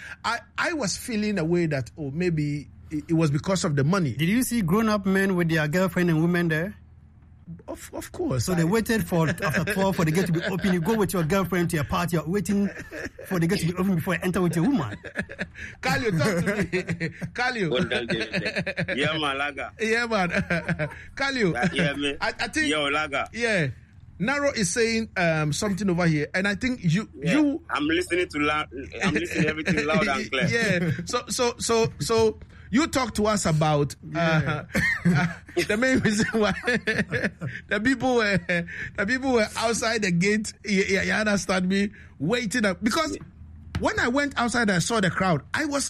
I was feeling a way that, maybe it was because of the money. Did you see grown-up men with their girlfriend and women there? Of course. So they waited for after 12 for the gate to be open. You go with your girlfriend to a party, you're waiting for the gate to be open before you enter with your woman. Kalio, talk to me. Kalio. Yeah, man, Laga. Yeah, man. Kalio. Yeah, man. I think. Yo, Laga. Yeah. Naro is saying something over here, and I think you. I'm listening I'm listening everything loud and clear. Yeah. So you talk to us about the main reason why the people were outside the gate. You understand me? Waiting up, because when I went outside, I saw the crowd.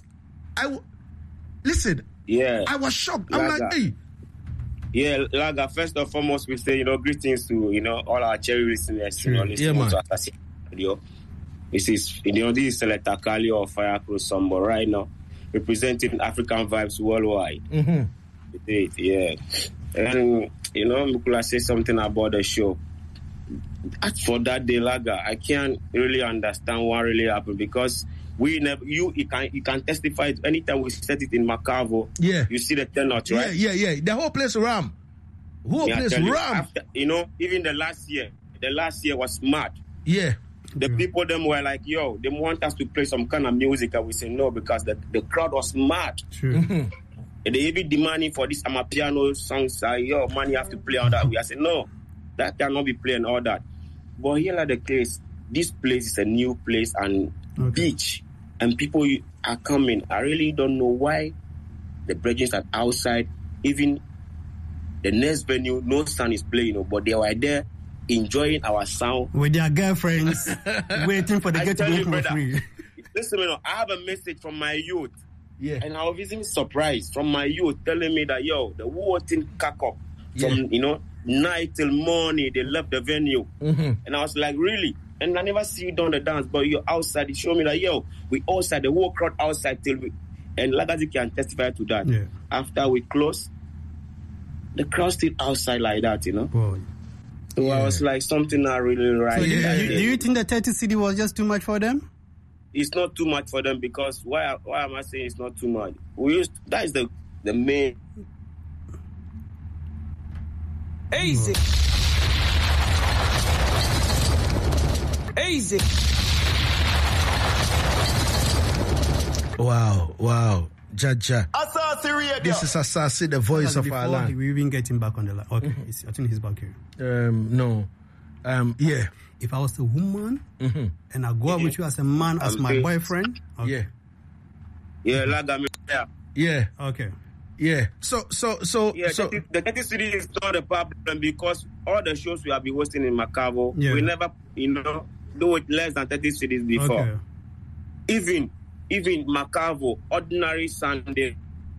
Listen. Yeah. I was shocked. Laga. I'm like, hey. Yeah, Laga, first and foremost, we say, greetings to, all our cherry listeners, listening to us radio. This is Selector Kalio of Firecross Samba right now, representing African Vibes worldwide. Yeah. And, Mukula say something about the show. As for that day, Laga, I can't really understand what really happened, because you can testify anytime we set it in Macavo. Yeah. You see the turnout, right? Yeah. The whole place ram. After, even the last year was mad. Yeah. The people them were like, yo, they want us to play some kind of music, and we say no, because the crowd was mad. True. And they even demanding for this amapiano songs, yo, man, you have to play all that. We say no, that cannot be playing all that. But here like the case, this place is a new place and beach, and people are coming. I really don't know why the bridges are outside. Even the next venue, no sound is playing, but they were there enjoying our sound with their girlfriends, waiting for the gate to be open for free. Listen, I have a message from my youth, and I was even surprised from my youth telling me that the whole thing cack up from night till morning. They left the venue, and I was like, really? And I never see you down the dance, but you're outside. It showed me that we outside, the whole crowd outside till we, and Lagazi can testify to that. Yeah. After we close, the crowd still outside like that, Boy. So I was like, something not really right. So do you think the 30 city was just too much for them? It's not too much for them, because why am I saying it's not too much? That is the main. Easy. Easy. Wow. Jaja. Asasi Radio. This is Asasi, the voice of our land. We even get him back on the line. Okay, I think he's back here. No. Yeah. If I was a woman and I go out with you as a man, as my boyfriend. Okay. Yeah, Laga. Yeah. Okay. Yeah. So. The 30 city is not a problem, because all the shows we have been hosting in Macavo, we never, do it less than 30 cities before. Okay. Even Macavo, ordinary Sunday.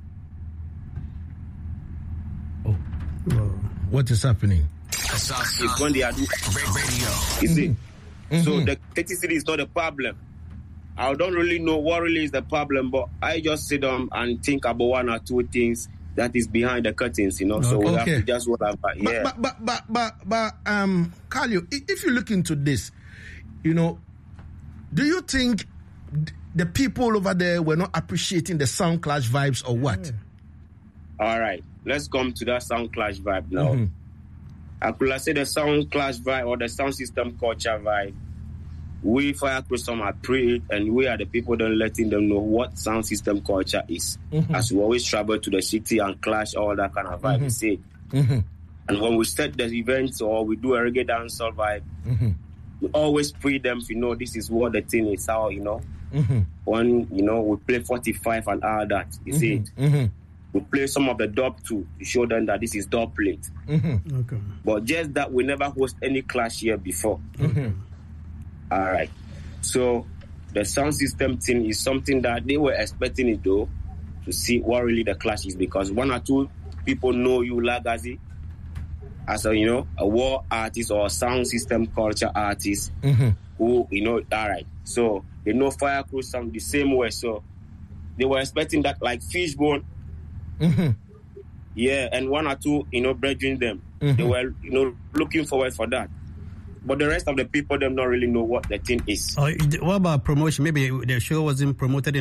Oh. What is happening? It's when they are doing radio. You see? So the 30 city is not a problem. I don't really know what really is the problem, but I just sit down and think about one or two things that is behind the curtains, So we have to just what about. Yeah. But Kalio, if you look into this, do you think the people over there were not appreciating the Sound Clash vibes or what? All right, let's come to that Sound Clash vibe now. I could say the Sound Clash vibe or the sound system culture vibe. We Firecross are prayed, and we are the people that letting them know what sound system culture is. As we always travel to the city and clash, all that kind of vibe. We say. And when we set the events or we do a reggae dancehall vibe, we always pray them to this is what the thing is, how when we play 45 and all that. You see it. We play some of the dub too to show them that this is dub plate. Okay. But just that we never host any clash here before. All right. So the sound system thing is something that they were expecting it though, to see what really the clash is, because one or two people know you Lagazi as a war artist or a sound system culture artist who all right. So they know Firecross sound the same way. So they were expecting that like Fishbone. Yeah, and one or two, brethren them. They were, looking forward for that. But the rest of the people, them not really know what the thing is. What about promotion? Maybe the show wasn't promoted